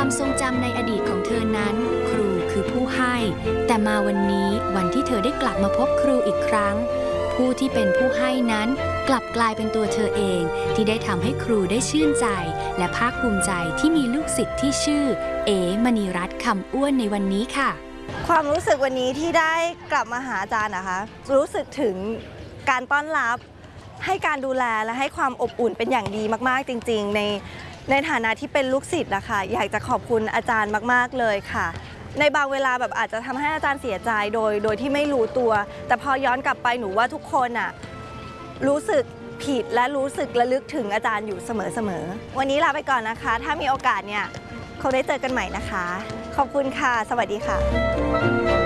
ความทรงจำในอดีตของเธอนั้นครูคือผู้ให้แต่มาวันนี้วันที่เธอได้กลับมาพบครูอีกครั้งผู้ที่เป็นผู้ให้นั้นกลับกลายเป็นตัวเธอเองที่ได้ทำให้ครูได้ชื่นใจและภาคภูมิใจที่มีลูกศิษย์ที่ชื่อเอ๋มณีรัตน์คำอ้วนในวันนี้ค่ะความรู้สึกวันนี้ที่ได้กลับมาหาอาจารย์นะคะรู้สึกถึงการต้อนรับให้การดูแลและให้ความอบอุ่นเป็นอย่างดีมากๆจริงๆในฐานะที่เป็นลูกศิษย์นะคะอยากจะขอบคุณอาจารย์มากๆเลยค่ะในบางเวลาแบบอาจจะทำให้อาจารย์เสียใจโดยที่ไม่รู้ตัวแต่พอย้อนกลับไปหนูว่าทุกคนอ่ะรู้สึกผิดและรู้สึกระลึกถึงอาจารย์อยู่เสมอวันนี้ลาไปก่อนนะคะถ้ามีโอกาสเนี่ยคงได้เจอกันใหม่นะคะขอบคุณค่ะสวัสดีค่ะ